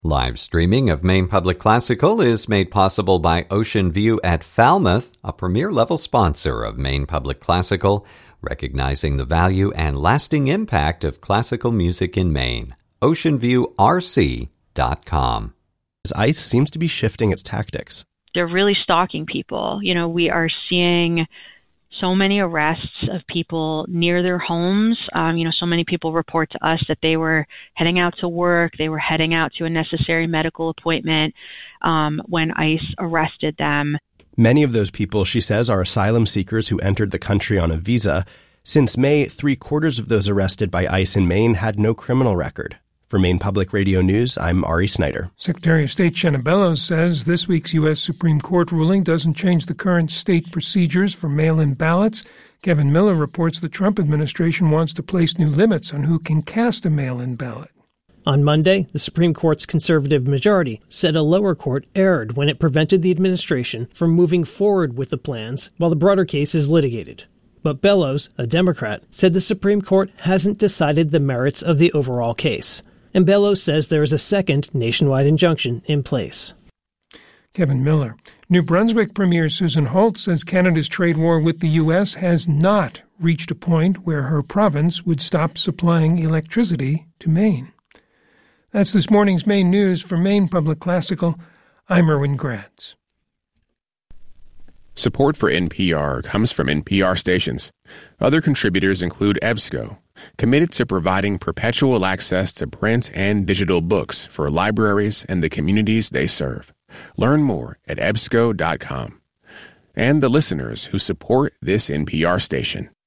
Live streaming of Maine Public Classical is made possible by Ocean View at Falmouth, a premier-level sponsor of Maine Public Classical, recognizing the value and lasting impact of classical music in Maine. OceanViewRC.com. ICE seems to be shifting its tactics. They're really stalking people. We are seeing so many arrests of people near their homes. So many people report to us that they were heading out to work, they were heading out to a necessary medical appointment when ICE arrested them. Many of those people, she says, are asylum seekers who entered the country on a visa. Since May, 3/4 of those arrested by ICE in Maine had no criminal record. For Maine Public Radio News, I'm Ari Snyder. Secretary of State Shenna Bellows says this week's U.S. Supreme Court ruling doesn't change the current state procedures for mail-in ballots. Kevin Miller reports the Trump administration wants to place new limits on who can cast a mail-in ballot. On Monday, the Supreme Court's conservative majority said a lower court erred when it prevented the administration from moving forward with the plans while the broader case is litigated. But Bellows, a Democrat, said the Supreme Court hasn't decided the merits of the overall case. And Bellows says there is a second nationwide injunction in place. Kevin Miller. New Brunswick Premier Susan Holt says Canada's trade war with the U.S. has not reached a point where her province would stop supplying electricity to Maine. That's this morning's Maine news. For Maine Public Classical, I'm Erwin Gratz. Support for NPR comes from NPR stations. Other contributors include EBSCO, committed to providing perpetual access to print and digital books for libraries and the communities they serve. Learn more at ebsco.com. And the listeners who support this NPR station.